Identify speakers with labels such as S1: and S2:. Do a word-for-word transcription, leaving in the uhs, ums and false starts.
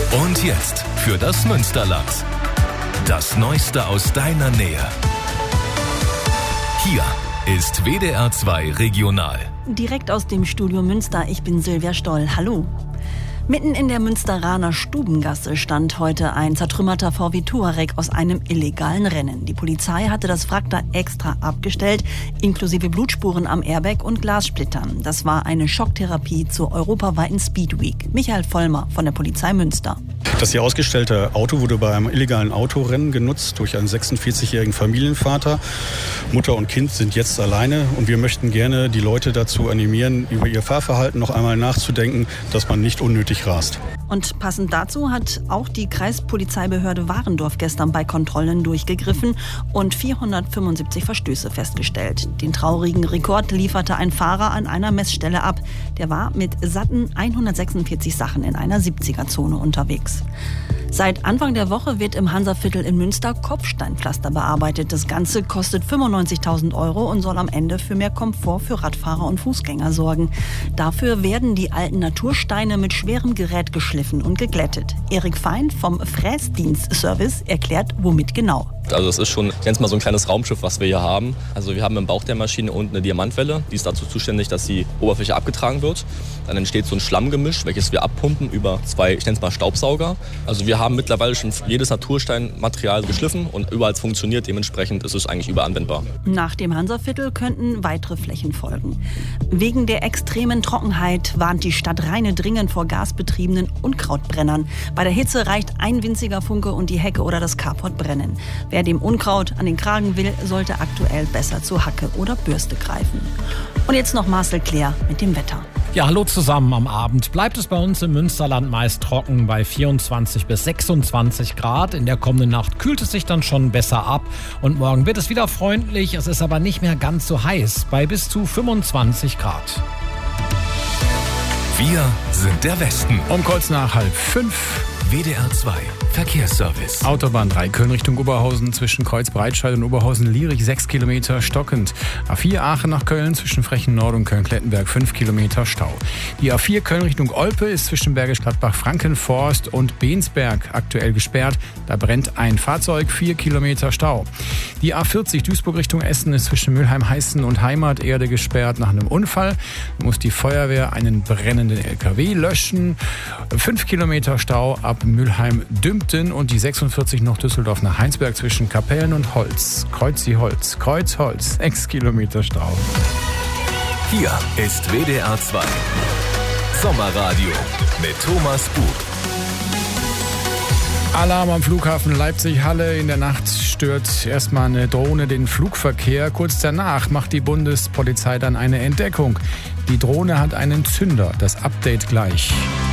S1: Und jetzt für das Münsterland. Das Neueste aus deiner Nähe. Hier ist W D R zwei Regional.
S2: Direkt aus dem Studio Münster, ich bin Silvia Stoll. Hallo. Mitten in der Münsteraner Stubengasse stand heute ein zertrümmerter V W Touareg aus einem illegalen Rennen. Die Polizei hatte das Wrack da extra abgestellt, inklusive Blutspuren am Airbag und Glassplittern. Das war eine Schocktherapie zur europaweiten Speed Week. Michael Vollmer von der Polizei Münster.
S3: Das hier ausgestellte Auto wurde bei einem illegalen Autorennen genutzt durch einen sechsundvierzigjährigen Familienvater. Mutter und Kind sind jetzt alleine und wir möchten gerne die Leute dazu animieren, über ihr Fahrverhalten noch einmal nachzudenken, dass man nicht unnötig rast.
S2: Und passend dazu hat auch die Kreispolizeibehörde Warendorf gestern bei Kontrollen durchgegriffen und vierhundertfünfundsiebzig Verstöße festgestellt. Den traurigen Rekord lieferte ein Fahrer an einer Messstelle ab. Der war mit satten hundertsechsundvierzig Sachen in einer siebziger-Zone unterwegs. Seit Anfang der Woche wird im Hansaviertel in Münster Kopfsteinpflaster bearbeitet. Das Ganze kostet fünfundneunzigtausend Euro und soll am Ende für mehr Komfort für Radfahrer und Fußgänger sorgen. Dafür werden die alten Natursteine mit schwerem Gerät geschliffen und geglättet. Erik Fein vom Fräsdienstservice erklärt, womit genau.
S4: Also es ist schon, ich nenne es mal so ein kleines Raumschiff, was wir hier haben. Also wir haben im Bauch der Maschine unten eine Diamantwelle, die ist dazu zuständig, dass die Oberfläche abgetragen wird. Dann entsteht so ein Schlammgemisch, welches wir abpumpen über zwei, ich nenne es mal Staubsauger. Also wir haben mittlerweile schon jedes Natursteinmaterial geschliffen und überall funktioniert. Dementsprechend ist es eigentlich überall anwendbar.
S2: Nach dem Hansaviertel könnten weitere Flächen folgen. Wegen der extremen Trockenheit warnt die Stadt Rheine dringend vor gasbetriebenen Unkrautbrennern. Bei der Hitze reicht ein winziger Funke und die Hecke oder das Carport brennen. Wer dem Unkraut an den Kragen will, sollte aktuell besser zur Hacke oder Bürste greifen. Und jetzt noch Marcel Claire mit dem Wetter.
S5: Ja, hallo zusammen. Am Abend bleibt es bei uns im Münsterland meist trocken bei vierundzwanzig bis sechsundzwanzig Grad. In der kommenden Nacht kühlt es sich dann schon besser ab und morgen wird es wieder freundlich. Es ist aber nicht mehr ganz so heiß bei bis zu fünfundzwanzig Grad.
S1: Wir sind der Westen.
S6: Um kurz nach halb fünf.
S1: W D R zwei Verkehrsservice.
S6: Autobahn drei Köln Richtung Oberhausen zwischen Kreuz-Breitscheid und Oberhausen-Lierich sechs Kilometer stockend. A vier Aachen nach Köln zwischen Frechen-Nord und Köln-Klettenberg fünf Kilometer Stau. Die A vier Köln Richtung Olpe ist zwischen Bergisch Gladbach, Frankenforst und Bensberg aktuell gesperrt. Da brennt ein Fahrzeug, vier Kilometer Stau. Die A vierzig Duisburg Richtung Essen ist zwischen Mülheim-Heißen und Heimaterde gesperrt nach einem Unfall. Da muss die Feuerwehr einen brennenden L K W löschen. fünf Kilometer Stau ab Mülheim-Dümpten und die sechsundvierzig noch Düsseldorf nach Heinsberg zwischen Kapellen und Holz. Kreuzi-Holz, Kreuz-Holz, sechs Kilometer Stau.
S1: Hier ist W D R zwei Sommerradio mit Thomas Bug.
S6: Alarm am Flughafen Leipzig-Halle. In der Nacht stört erstmal eine Drohne den Flugverkehr. Kurz danach macht die Bundespolizei dann eine Entdeckung. Die Drohne hat einen Zünder. Das Update gleich.